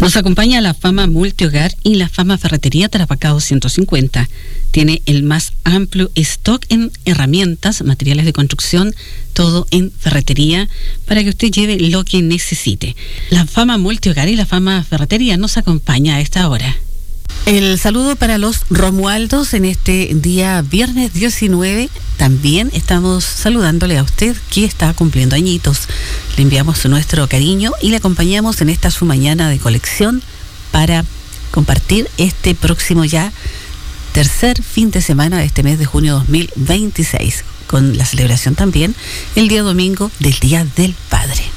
Nos acompaña la Fama Multihogar y la Fama Ferretería Tarapacá 250. Tiene el más amplio stock en herramientas, materiales de construcción, todo en ferretería, para que usted lleve lo que necesite. La Fama Multihogar y la Fama Ferretería nos acompaña a esta hora. El saludo para los Romualdos en este día viernes 19. También estamos saludándole a usted que está cumpliendo añitos. Le enviamos nuestro cariño y le acompañamos en esta su mañana de colección para compartir este próximo ya tercer fin de semana de este mes de junio 2026, con la celebración también el día domingo del Día del Padre.